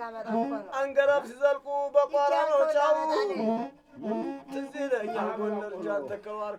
አንገራፍ ሲዘልቁ በቋራ ነው ጫው ትዝ ይለኛል ጎንደር ጃን ተከዋር